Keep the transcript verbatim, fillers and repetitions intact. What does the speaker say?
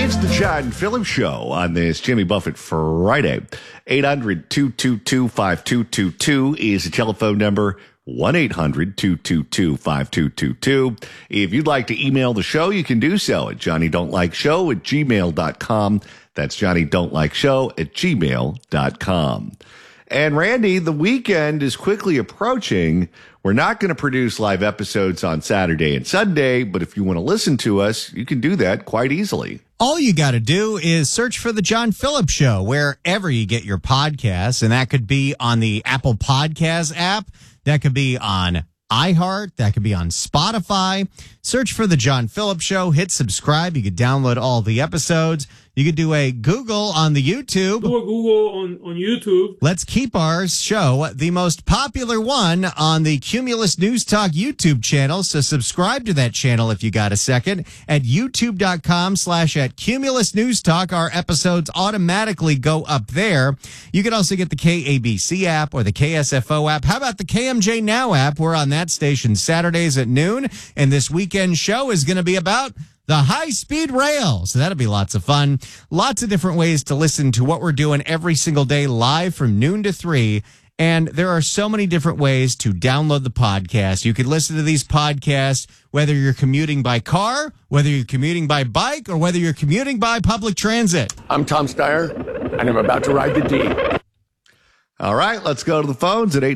It's the John Phillips Show on this Jimmy Buffett Friday. eight hundred, two two two, five two two two is the telephone number. one eight hundred, two two two, five two two two. If you'd like to email the show, you can do so at johnny don't like show at gmail dot com. That's johnny don't like show at gmail dot com. And Randy, the weekend is quickly approaching. We're not going to produce live episodes on Saturday and Sunday, but if you want to listen to us, you can do that quite easily. All you got to do is search for The John Phillips Show wherever you get your podcasts, and that could be on the Apple Podcast app. That could be on iHeart. That could be on Spotify. Search for The John Phillips Show. Hit subscribe. You could download all the episodes. You could do a Google on the YouTube. Do a Google on, on YouTube. Let's keep our show the most popular one on the Cumulus News Talk YouTube channel. So subscribe to that channel if you got a second at youtube.com slash at Cumulus News Talk. Our episodes automatically go up there. You can also get the K A B C app or the K S F O app. How about the K M J Now app? We're on that station Saturdays at noon. And this weekend show is going to be about the high-speed rail. So that'll be lots of fun. Lots of different ways to listen to what we're doing every single day live from noon to three. And there are so many different ways to download the podcast. You can listen to these podcasts whether you're commuting by car, whether you're commuting by bike, or whether you're commuting by public transit. I'm Tom Steyer, and I'm about to ride the D. All right, let's go to the phones at eight